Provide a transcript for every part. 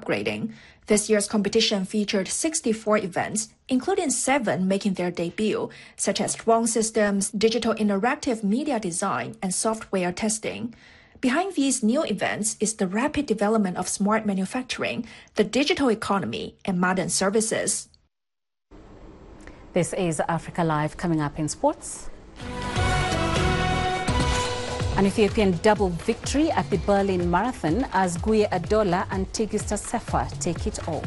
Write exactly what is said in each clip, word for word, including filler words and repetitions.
upgrading. This year's competition featured sixty-four events, including seven making their debut, such as drone systems, digital interactive media design, and software testing. Behind these new events is the rapid development of smart manufacturing, the digital economy, and modern services. This is Africa Live. Coming up in sports. An Ethiopian double victory at the Berlin Marathon as Guye Adola and Tigista Sefa take it all.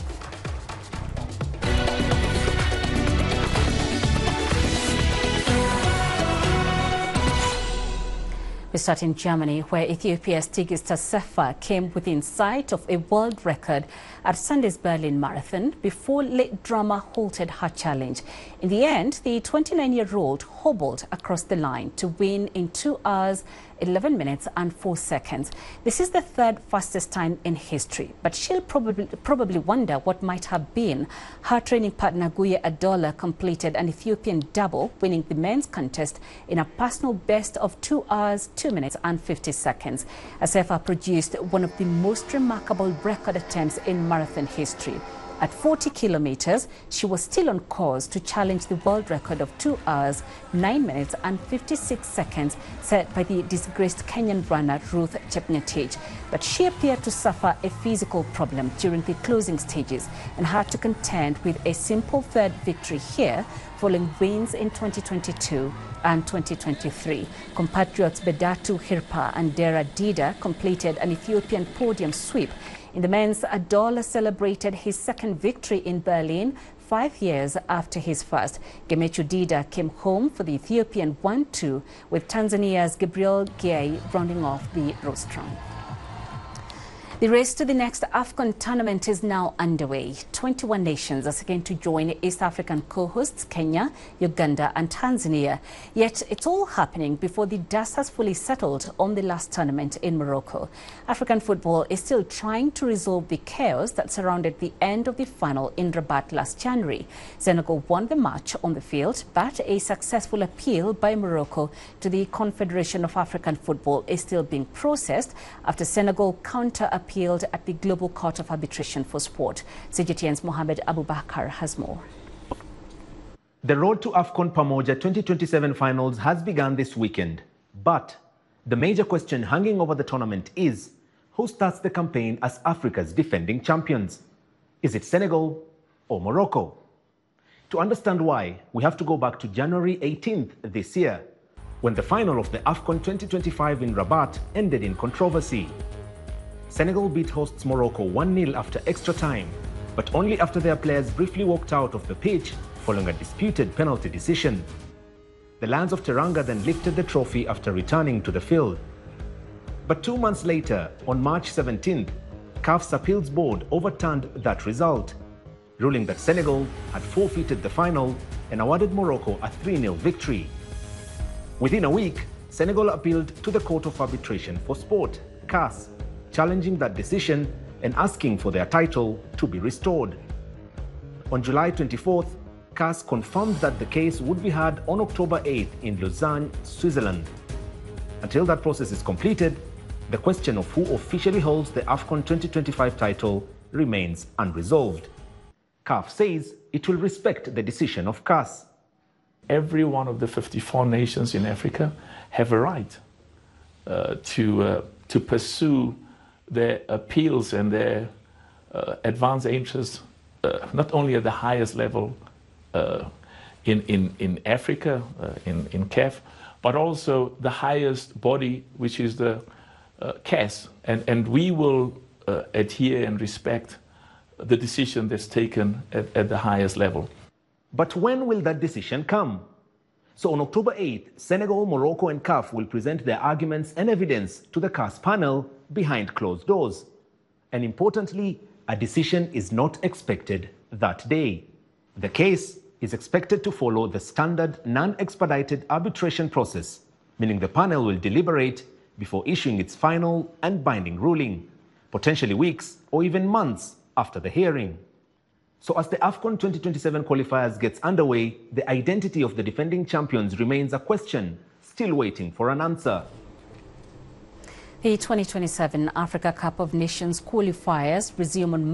We start in Germany, where Ethiopia's Tigista Sefa came within sight of a world record at Sunday's Berlin Marathon before late drama halted her challenge. In the end, the twenty-nine-year-old hobbled across the line to win in two hours, eleven minutes and four seconds. This is the third fastest time in history, but she'll probably probably wonder what might have been. Her training partner Guye Adola completed an Ethiopian double, winning the men's contest in a personal best of two hours, two minutes and fifty seconds. Sefa produced one of the most remarkable record attempts in marathon history. At forty kilometers, she was still on course to challenge the world record of two hours, nine minutes and fifty-six seconds set by the disgraced Kenyan runner Ruth Chepngetich. But she appeared to suffer a physical problem during the closing stages and had to contend with a simple third victory here, following wins in twenty twenty-two and twenty twenty-three. Compatriots Bedatu Hirpa and Dera Dida completed an Ethiopian podium sweep. In the men's, Adola celebrated his second victory in Berlin five years after his first. Gemechu Dida came home for the Ethiopian one two, with Tanzania's Gabriel Gay rounding off the rostrum. The race to the next AFCON tournament is now underway. twenty-one nations are going to join East African co-hosts Kenya, Uganda and Tanzania. Yet it's all happening before the dust has fully settled on the last tournament in Morocco. African football is still trying to resolve the chaos that surrounded the end of the final in Rabat last January. Senegal won the match on the field, but a successful appeal by Morocco to the Confederation of African Football is still being processed after Senegal counter appealed at the Global Court of Arbitration for Sport. C G T N's Mohamed Abubakar has more. The road to AFCON Pamoja twenty twenty-seven finals has begun this weekend. But the major question hanging over the tournament is, who starts the campaign as Africa's defending champions? Is it Senegal or Morocco? To understand why, we have to go back to January eighteenth this year, when the final of the AFCON twenty twenty-five in Rabat ended in controversy. Senegal beat hosts Morocco one nil after extra time, but only after their players briefly walked out of the pitch following a disputed penalty decision. The Lions of Teranga then lifted the trophy after returning to the field. But two months later, on March seventeenth, C A F's appeals board overturned that result, ruling that Senegal had forfeited the final and awarded Morocco a three nil victory. Within a week, Senegal appealed to the Court of Arbitration for Sport, C A S, challenging that decision and asking for their title to be restored. On July twenty-fourth, C A S confirmed that the case would be heard on October eighth in Lausanne, Switzerland. Until that process is completed, the question of who officially holds the AFCON twenty twenty-five title remains unresolved. C A F says it will respect the decision of C A S. Every one of the fifty-four nations in Africa have a right uh, to, uh, to pursue their appeals and their uh, advanced interests, uh, not only at the highest level uh, in, in, in Africa, uh, in, in C A F, but also the highest body, which is the uh, C A S. And, and we will uh, adhere and respect the decision that's taken at, at the highest level. But when will that decision come? So on October eighth, Senegal, Morocco and C A F will present their arguments and evidence to the C A S panel behind closed doors. And importantly, a decision is not expected that day. The case is expected to follow the standard non-expedited arbitration process, meaning the panel will deliberate before issuing its final and binding ruling, potentially weeks or even months after the hearing. So as the AFCON twenty twenty-seven qualifiers gets underway, the identity of the defending champions remains a question, still waiting for an answer. The twenty twenty-seven Africa Cup of Nations qualifiers resume on